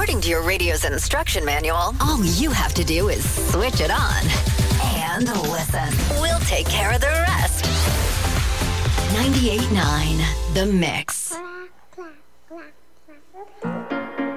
According to your radio's instruction manual, all you have to do is switch it on and listen. We'll take care of the rest. 98.9 The Mix.